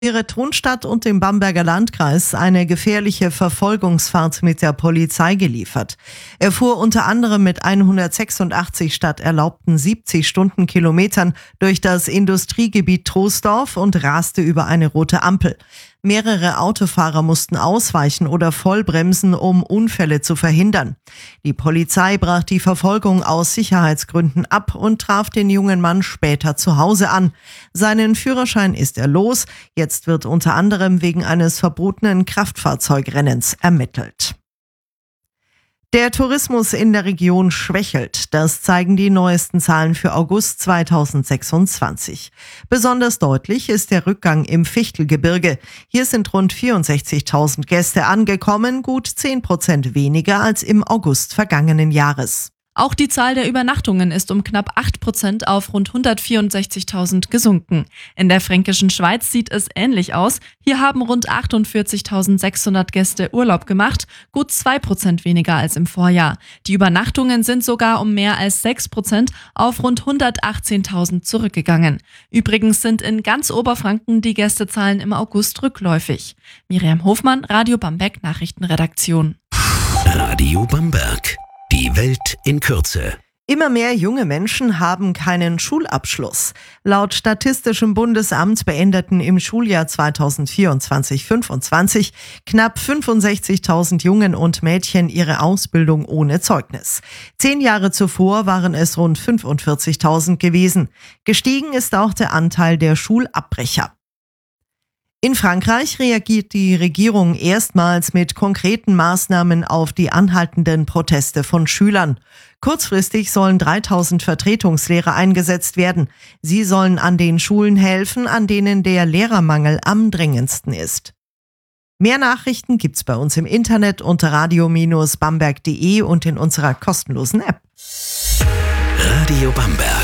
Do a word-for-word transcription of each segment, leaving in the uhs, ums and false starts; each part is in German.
Ihre Thronstadt und dem Bamberger Landkreis eine gefährliche Verfolgungsfahrt mit der Polizei geliefert. Er fuhr unter anderem mit hundertsechsundachtzig statt erlaubten siebzig Stundenkilometern durch das Industriegebiet Troisdorf und raste über eine rote Ampel. Mehrere Autofahrer mussten ausweichen oder vollbremsen, um Unfälle zu verhindern. Die Polizei brach die Verfolgung aus Sicherheitsgründen ab und traf den jungen Mann später zu Hause an. Seinen Führerschein ist er los. Jetzt wird unter anderem wegen eines verbotenen Kraftfahrzeugrennens ermittelt. Der Tourismus in der Region schwächelt. Das zeigen die neuesten Zahlen für August zweitausendsechsundzwanzig. Besonders deutlich ist der Rückgang im Fichtelgebirge. Hier sind rund vierundsechzigtausend Gäste angekommen, gut zehn Prozent weniger als im August vergangenen Jahres. Auch die Zahl der Übernachtungen ist um knapp acht Prozent auf rund hundertvierundsechzigtausend gesunken. In der Fränkischen Schweiz sieht es ähnlich aus. Hier haben rund achtundvierzigtausendsechshundert Gäste Urlaub gemacht, gut zwei Prozent weniger als im Vorjahr. Die Übernachtungen sind sogar um mehr als sechs Prozent auf rund hundertachtzehntausend zurückgegangen. Übrigens sind in ganz Oberfranken die Gästezahlen im August rückläufig. Miriam Hofmann, Radio Bamberg Nachrichtenredaktion. Radio Bamberg. Die Welt in Kürze. Immer mehr junge Menschen haben keinen Schulabschluss. Laut Statistischem Bundesamt beendeten im Schuljahr zweitausendvierundzwanzig fünfundzwanzig knapp fünfundsechzigtausend Jungen und Mädchen ihre Ausbildung ohne Zeugnis. Zehn Jahre zuvor waren es rund fünfundvierzigtausend gewesen. Gestiegen ist auch der Anteil der Schulabbrecher. In Frankreich reagiert die Regierung erstmals mit konkreten Maßnahmen auf die anhaltenden Proteste von Schülern. Kurzfristig sollen dreitausend Vertretungslehrer eingesetzt werden. Sie sollen an den Schulen helfen, an denen der Lehrermangel am dringendsten ist. Mehr Nachrichten gibt's bei uns im Internet unter radio Bindestrich bamberg punkt de und in unserer kostenlosen App. Radio Bamberg.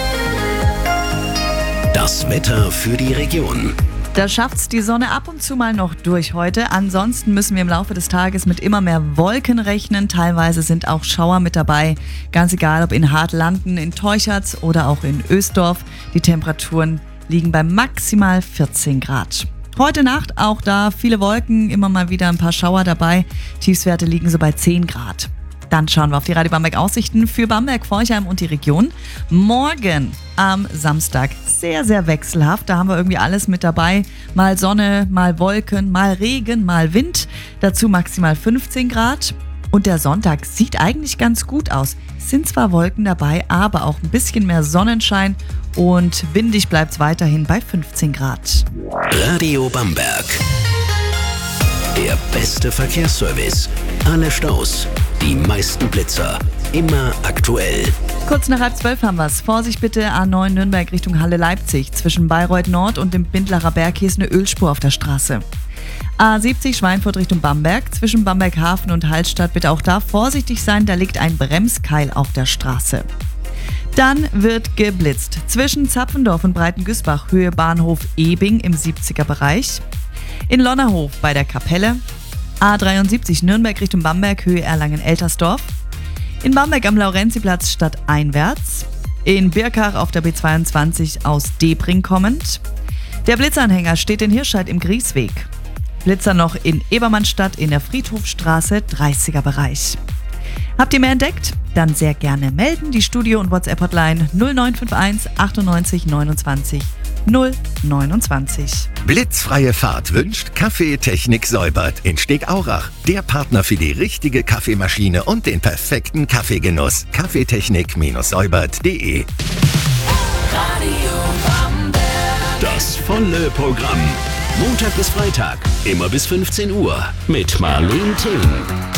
Das Wetter für die Region. Da schafft's die Sonne ab und zu mal noch durch heute. Ansonsten müssen wir im Laufe des Tages mit immer mehr Wolken rechnen. Teilweise sind auch Schauer mit dabei. Ganz egal, ob in Hartlanden, in Teucherz oder auch in Oesdorf. Die Temperaturen liegen bei maximal vierzehn Grad. Heute Nacht auch da viele Wolken, immer mal wieder ein paar Schauer dabei. Tiefstwerte liegen so bei zehn Grad. Dann schauen wir auf die Radio Bamberg Aussichten für Bamberg, Forchheim und die Region. Morgen am Samstag sehr, sehr wechselhaft. Da haben wir irgendwie alles mit dabei. Mal Sonne, mal Wolken, mal Regen, mal Wind. Dazu maximal fünfzehn Grad. Und der Sonntag sieht eigentlich ganz gut aus. Es sind zwar Wolken dabei, aber auch ein bisschen mehr Sonnenschein. Und windig bleibt es weiterhin bei fünfzehn Grad. Radio Bamberg. Der beste Verkehrsservice. Alle Staus. Die meisten Blitzer. Immer aktuell. Kurz nach halb zwölf haben wir es. Vorsicht bitte, A neun Nürnberg Richtung Halle Leipzig. Zwischen Bayreuth Nord und dem Bindlacher Berg hier ist eine Ölspur auf der Straße. A siebzig Schweinfurt Richtung Bamberg. Zwischen Bamberg Hafen und Hallstatt bitte auch da vorsichtig sein. Da liegt ein Bremskeil auf der Straße. Dann wird geblitzt. Zwischen Zapfendorf und Breitengüßbach Höhe Bahnhof Ebing im siebziger Bereich. In Lonnerhof bei der Kapelle. A dreiundsiebzig Nürnberg Richtung Bamberg Höhe Erlangen-Eltersdorf. In Bamberg am Laurentiplatz stadteinwärts. In Birkach auf der B zweiundzwanzig aus Debring kommend. Der Blitzanhänger steht in Hirscheid im Griesweg. Blitzer noch in Ebermannstadt in der Friedhofstraße dreißiger Bereich. Habt ihr mehr entdeckt? Dann sehr gerne melden. Die Studio- und WhatsApp-Hotline null neun fünf eins achtundneunzig neunundzwanzig null neunundzwanzig. Blitzfreie Fahrt wünscht Kaffee Technik Säubert in Stegaurach. Der Partner für die richtige Kaffeemaschine und den perfekten Kaffeegenuss. kaffeetechnik Säubert punkt de. Das volle Programm. Montag bis Freitag, immer bis fünfzehn Uhr mit Marlene Thiem.